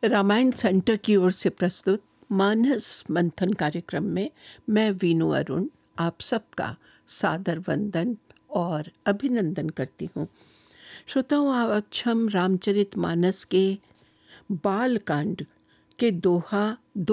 Ramayan centre की ओर से प्रस्तुत मानस मंथन कार्यक्रम में मैं वीनू अरुण आप सबका सादर वंदन और अभिनंदन करती हूँ। श्रोताओं, आज हम रामचरित मानस के बाल कांड के दोहा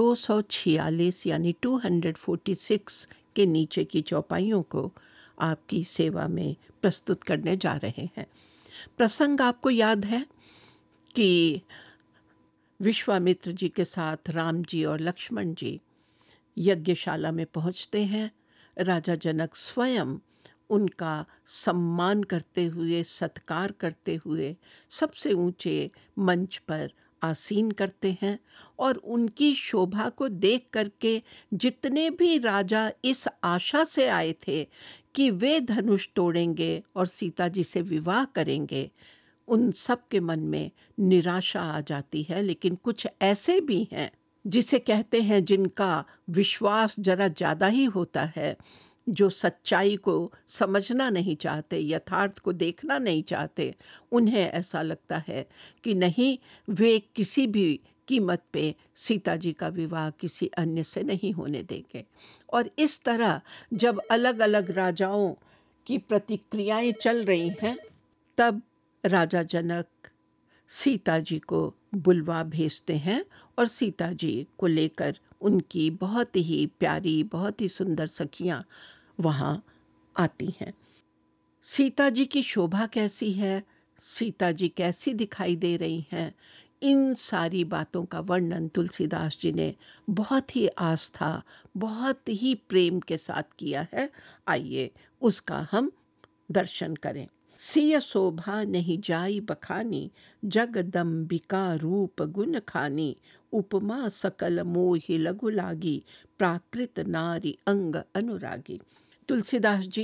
246 यानी 246 के नीचे की चौपाइयों को आपकी सेवा में प्रस्तुत करने जा रहे हैं। प्रसंग आपको याद है कि विश्वामित्र जी के साथ राम जी और लक्ष्मण जी यज्ञशाला में पहुंचते हैं। राजा जनक स्वयं उनका सम्मान करते हुए, सत्कार करते हुए सबसे ऊंचे मंच पर आसीन करते हैं और उनकी शोभा को देख करके जितने भी राजा इस आशा से आए थे कि वे धनुष तोड़ेंगे और सीता जी से विवाह करेंगे, उन सब के मन में निराशा आ जाती है। लेकिन कुछ ऐसे भी हैं जिसे कहते हैं जिनका विश्वास जरा ज़्यादा ही होता है, जो सच्चाई को समझना नहीं चाहते, यथार्थ को देखना नहीं चाहते। उन्हें ऐसा लगता है कि नहीं, वे किसी भी कीमत पे सीता जी का विवाह किसी अन्य से नहीं होने देंगे। और इस तरह जब अलग अलग राजाओं की प्रतिक्रियाएं चल रही हैं, तब राजा जनक सीता जी को बुलवा भेजते हैं और सीता जी को लेकर उनकी बहुत ही प्यारी, बहुत ही सुंदर सखियां वहाँ आती हैं। सीता जी की शोभा कैसी है, सीता जी कैसी दिखाई दे रही हैं, इन सारी बातों का वर्णन तुलसीदास जी ने बहुत ही आस्था, बहुत ही प्रेम के साथ किया है। आइए उसका हम दर्शन करें। सिय शोभा नहीं जाई बखानी, जगदम्बिका रूप गुण खानी, उपमा सकल मोहि लघु लागी, प्राकृत नारी अंग अनुरागी। तुलसीदास जी